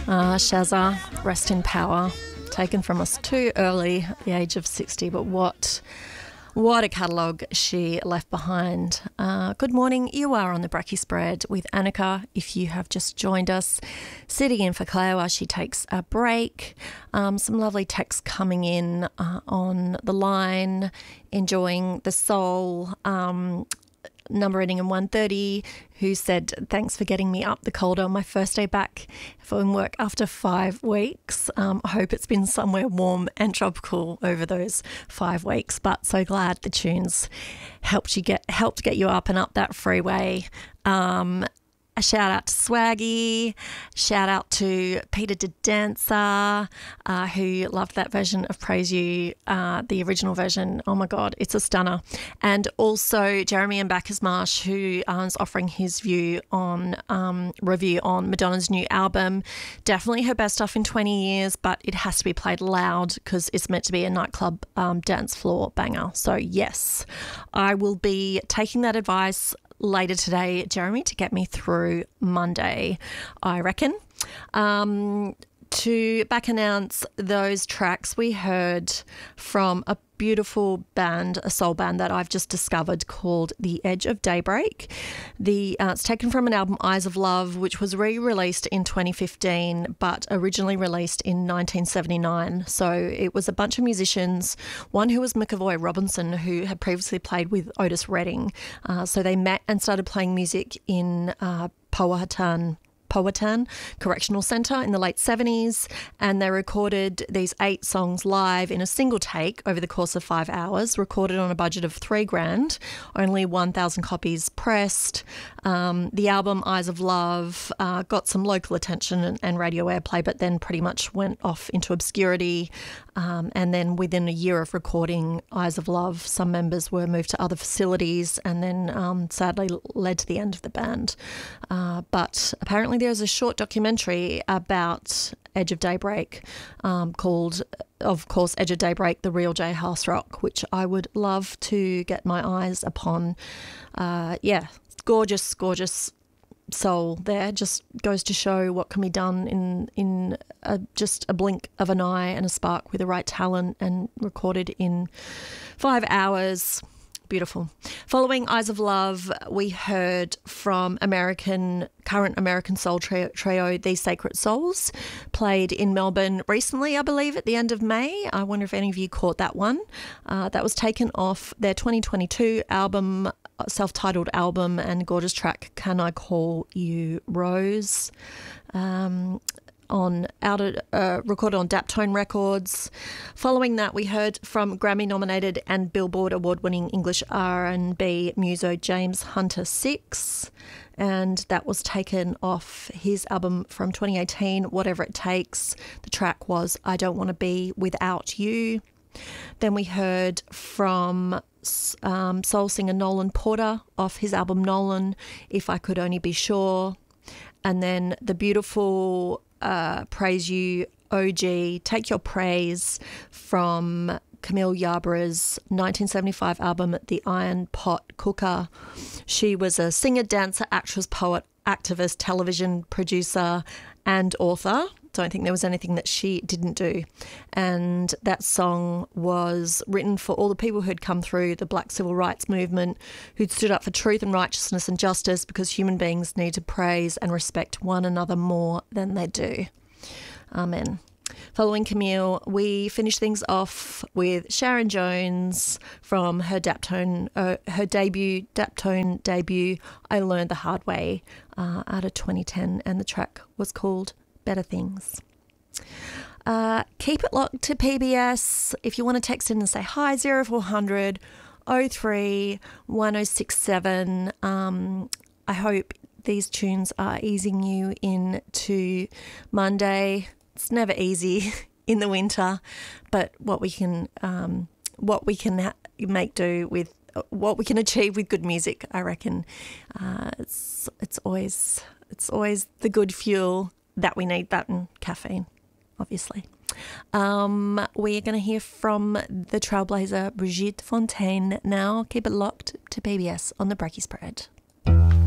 Shazza, rest in power, taken from us too early at the age of 60, but what a catalogue she left behind. Good morning, you are on the Brekkie Spread with Annika. If you have just joined us, sitting in for Claire while she takes a break. Some lovely texts coming in on the line, enjoying the soul. Number ending in 130, who said, thanks for getting me up the cold on my first day back from work after 5 weeks. I hope it's been somewhere warm and tropical over those 5 weeks, but so glad the tunes helped get you up and up that freeway. A shout out to Swaggy, shout out to Peter de Dancer, who loved that version of Praise You, the original version. Oh my God, it's a stunner. And also Jeremy and Bacchus Marsh, who is offering his review on Madonna's new album. Definitely her best stuff in 20 years, but it has to be played loud because it's meant to be a nightclub dance floor banger. So yes, I will be taking that advice later today, Jeremy, to get me through Monday, I reckon. To back announce those tracks, we heard from a beautiful band, a soul band that I've just discovered called The Edge of Daybreak. It's taken from an album, Eyes of Love, which was re-released in 2015 but originally released in 1979. So it was a bunch of musicians, one who was McAvoy Robinson, who had previously played with Otis Redding. So they met and started playing music in Powhatan Correctional Centre in the late 70s, and they recorded these 8 songs live in a single take over the course of 5 hours, recorded on a budget of $3,000, only 1,000 copies pressed. The album Eyes of Love got some local attention and radio airplay, but then pretty much went off into obscurity. And then within a year of recording Eyes of Love, some members were moved to other facilities and then sadly led to the end of the band. But apparently there's a short documentary about Edge of Daybreak called, of course, Edge of Daybreak, The Real Jailhouse Rock, which I would love to get my eyes upon. Gorgeous, gorgeous soul there. Just goes to show what can be done in just a blink of an eye and a spark with the right talent, and recorded in 5 hours. Beautiful. Following Eyes of Love, we heard from current American soul trio The Sacred Souls, played in Melbourne recently, I believe, at the end of May. I wonder if any of you caught that one. That was taken off their 2022 album, self-titled album, and gorgeous track Can I Call You Rose, recorded on Daptone Records. Following that, we heard from Grammy-nominated and Billboard award-winning English R&B muso James Hunter 6, and that was taken off his album from 2018, Whatever It Takes. The track was I Don't Want to Be Without You. Then we heard from soul singer Nolan Porter off his album Nolan, If I Could Only Be Sure. And then the beautiful Praise You OG, Take Your Praise, from Camille Yarborough's 1975 album The Iron Pot Cooker. She was a singer, dancer, actress, poet, activist, television producer and author. Don't think there was anything that she didn't do. And that song was written for all the people who'd come through the Black Civil Rights Movement, who'd stood up for truth and righteousness and justice, because human beings need to praise and respect one another more than they do. Amen. Following Camille, we finished things off with Sharon Jones from her Daptone debut, I Learned the Hard Way, out of 2010, and the track was called Better Things. Keep it locked to PBS. If you want to text in and say hi, 0400 03 1067. I hope these tunes are easing you into Monday. It's never easy in the winter, but what we can make do with what we can achieve with good music, I reckon. It's always the good fuel that we need, that and caffeine, obviously. We're going to hear from the trailblazer Brigitte Fontaine now. Keep it locked to PBS on the Brekkie Spread.